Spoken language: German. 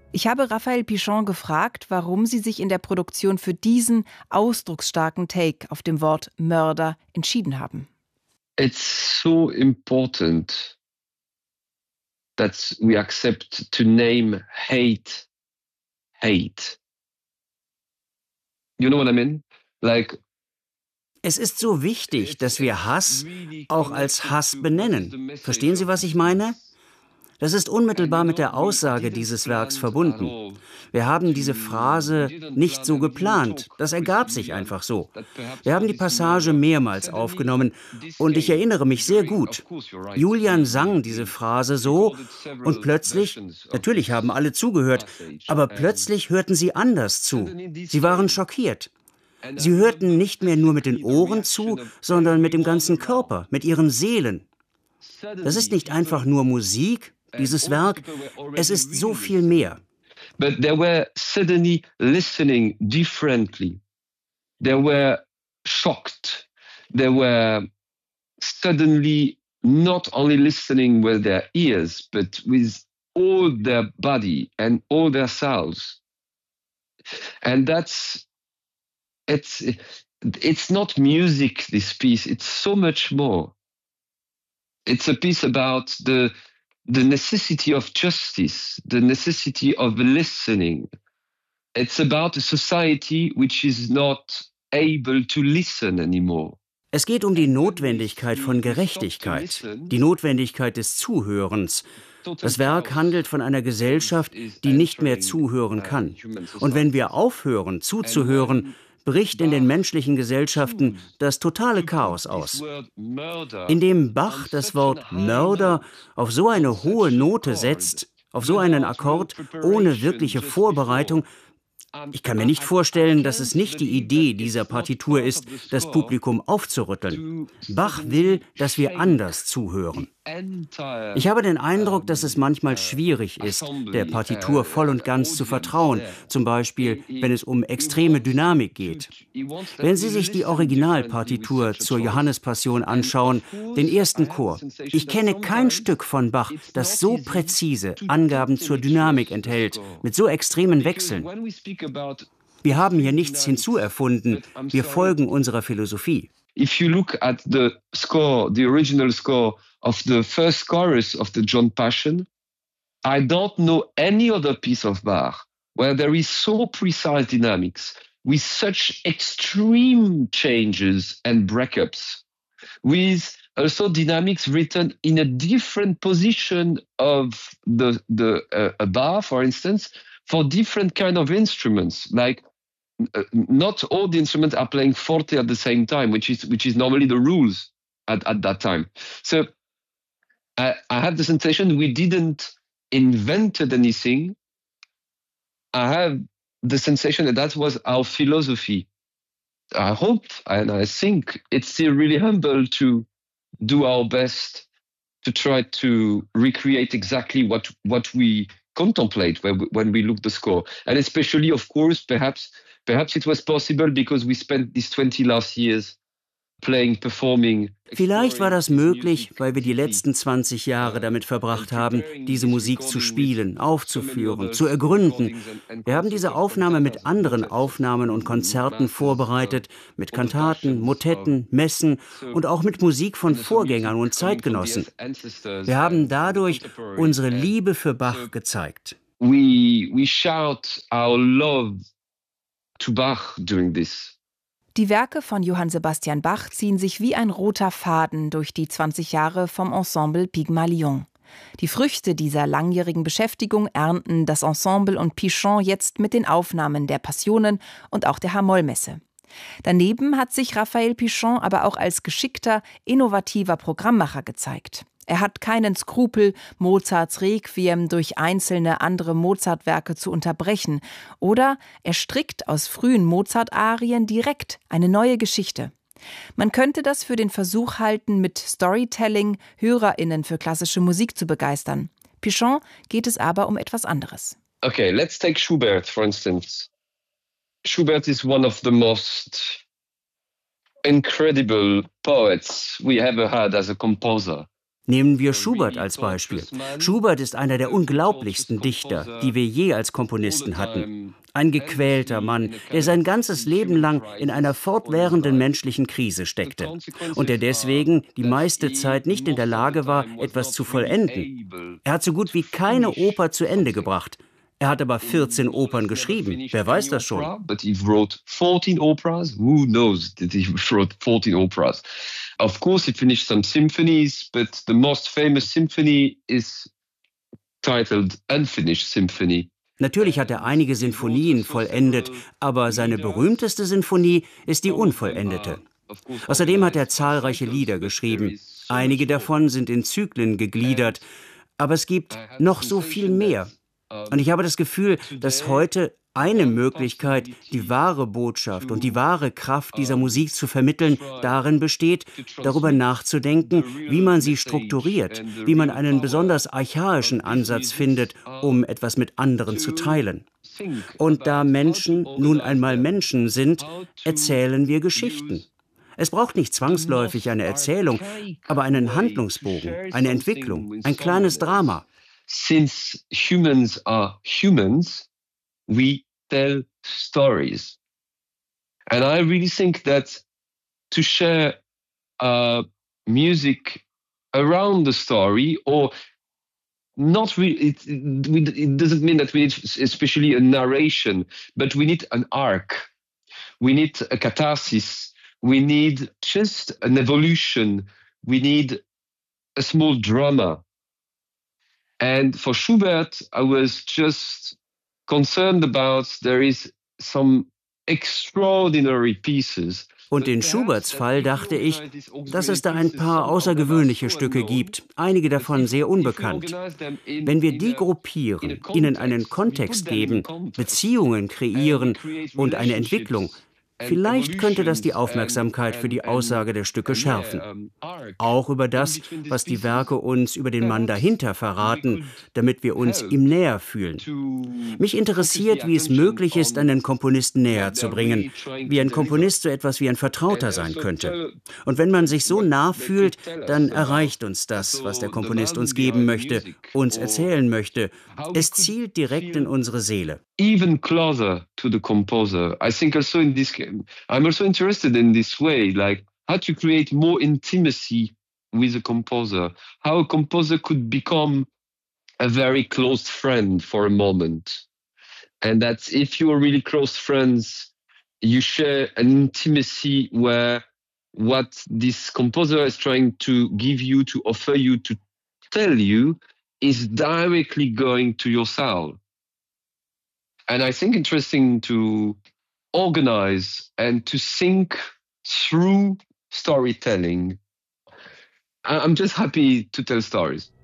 Ich habe Raphael Pichon gefragt, warum sie sich in der Produktion für diesen ausdrucksstarken Take auf dem Wort Mörder entschieden haben. It's so important that we accept to name hate. You know what I mean? Es ist so wichtig, dass wir Hass auch als Hass benennen. Verstehen Sie, was ich meine? Das ist unmittelbar mit der Aussage dieses Werks verbunden. Wir haben diese Phrase nicht so geplant. Das ergab sich einfach so. Wir haben die Passage mehrmals aufgenommen und ich erinnere mich sehr gut. Julian sang diese Phrase so und plötzlich, natürlich haben alle zugehört, aber plötzlich hörten sie anders zu. Sie waren schockiert. Sie hörten nicht mehr nur mit den Ohren zu, sondern mit dem ganzen Körper, mit ihren Seelen. Das ist nicht einfach nur Musik, dieses Werk, es ist so viel mehr. But they were suddenly listening differently. They were shocked. They were suddenly not only listening with their ears, but with all their body and all their cells. And it's not music, this piece, it's so much more. It's a piece about the necessity of justice, the necessity of listening. It's about a society which is not able to listen anymore. Es geht um die Notwendigkeit von Gerechtigkeit, die Notwendigkeit des Zuhörens. Das Werk handelt von einer Gesellschaft, die nicht mehr zuhören kann. Und wenn wir aufhören, zuzuhören, bricht in den menschlichen Gesellschaften das totale Chaos aus. Indem Bach das Wort Mörder auf so eine hohe Note setzt, auf so einen Akkord ohne wirkliche Vorbereitung, ich kann mir nicht vorstellen, dass es nicht die Idee dieser Partitur ist, das Publikum aufzurütteln. Bach will, dass wir anders zuhören. Ich habe den Eindruck, dass es manchmal schwierig ist, der Partitur voll und ganz zu vertrauen, zum Beispiel, wenn es um extreme Dynamik geht. Wenn Sie sich die Originalpartitur zur Johannespassion anschauen, den ersten Chor, ich kenne kein Stück von Bach, das so präzise Angaben zur Dynamik enthält, mit so extremen Wechseln. Wir haben hier nichts hinzuerfunden, wir folgen unserer Philosophie. If you look at the score, the original score of the first chorus of the John Passion, I don't know any other piece of Bach where there is so precise dynamics with such extreme changes and breakups, with also dynamics written in a different position of the bar, for instance, for different kind of instruments, like not all the instruments are playing forte at the same time, which is normally the rules at that time. So I have the sensation we didn't invented anything. I have the sensation that was our philosophy. I hope and I think it's still really humble to do our best to try to recreate exactly what we contemplate when we look the score. And especially, of course, perhaps it was possible because we spent these 20 last years performing. Vielleicht war das möglich, weil wir die letzten 20 Jahre damit verbracht haben, diese Musik zu spielen, aufzuführen, zu ergründen. Wir haben diese Aufnahme mit anderen Aufnahmen und Konzerten vorbereitet, mit Kantaten, Motetten, Messen und auch mit Musik von Vorgängern und Zeitgenossen. Wir haben dadurch unsere Liebe für Bach gezeigt. We shout our love to Bach during this. Die Werke von Johann Sebastian Bach ziehen sich wie ein roter Faden durch die 20 Jahre vom Ensemble Pygmalion. Die Früchte dieser langjährigen Beschäftigung ernten das Ensemble und Pichon jetzt mit den Aufnahmen der Passionen und auch der H-Moll-Messe. Daneben hat sich Raphael Pichon aber auch als geschickter, innovativer Programmmacher gezeigt. Er hat keinen Skrupel, Mozarts Requiem durch einzelne andere Mozart-Werke zu unterbrechen. Oder er strickt aus frühen Mozart-Arien direkt eine neue Geschichte. Man könnte das für den Versuch halten, mit Storytelling HörerInnen für klassische Musik zu begeistern. Pichon geht es aber um etwas anderes. Okay, let's take Schubert, for instance. Schubert is one of the most incredible poets we ever had as a composer. Nehmen wir Schubert als Beispiel. Schubert ist einer der unglaublichsten Dichter, die wir je als Komponisten hatten. Ein gequälter Mann, der sein ganzes Leben lang in einer fortwährenden menschlichen Krise steckte und der deswegen die meiste Zeit nicht in der Lage war, etwas zu vollenden. Er hat so gut wie keine Oper zu Ende gebracht. Er hat aber 14 Opern geschrieben. Wer weiß das schon? But he wrote 14 operas. Who knows that he wrote 14 operas? Of course, he finished some symphonies, but the most famous symphony is titled Unfinished Symphony. Natürlich hat er einige Sinfonien vollendet, aber seine berühmteste Sinfonie ist die unvollendete. Außerdem hat er zahlreiche Lieder geschrieben. Einige davon sind in Zyklen gegliedert, aber es gibt noch so viel mehr. Und ich habe das Gefühl, dass heute eine Möglichkeit, die wahre Botschaft und die wahre Kraft dieser Musik zu vermitteln, darin besteht, darüber nachzudenken, wie man sie strukturiert, wie man einen besonders archaischen Ansatz findet, um etwas mit anderen zu teilen. Und da Menschen nun einmal Menschen sind, erzählen wir Geschichten. Es braucht nicht zwangsläufig eine Erzählung, aber einen Handlungsbogen, eine Entwicklung, ein kleines Drama. Since humans are humans, we tell stories. And I really think that to share music around the story, or not really, it doesn't mean that we need especially a narration, but we need an arc. We need a catharsis. We need just an evolution. We need a small drama. And for Schubert, I was just concerned about there is some extraordinary pieces. Und in Schuberts Fall dachte ich, dass es da ein paar außergewöhnliche Stücke gibt, einige davon sehr unbekannt. Wenn wir die gruppieren, ihnen einen Kontext geben, Beziehungen kreieren und eine Entwicklung, vielleicht könnte das die Aufmerksamkeit für die Aussage der Stücke schärfen. Auch über das, was die Werke uns über den Mann dahinter verraten, damit wir uns ihm näher fühlen. Mich interessiert, wie es möglich ist, einen Komponisten näher zu bringen, wie ein Komponist so etwas wie ein Vertrauter sein könnte. Und wenn man sich so nah fühlt, dann erreicht uns das, was der Komponist uns geben möchte, uns erzählen möchte. Es zielt direkt in unsere Seele. Even closer to the composer. I think also in this game, I'm also interested in this way, like how to create more intimacy with a composer, how a composer could become a very close friend for a moment. And that if you are really close friends, you share an intimacy where what this composer is trying to give you, to offer you, to tell you, is directly going to your soul. And I think interesting to organize and to think through storytelling. I'm just happy to tell stories.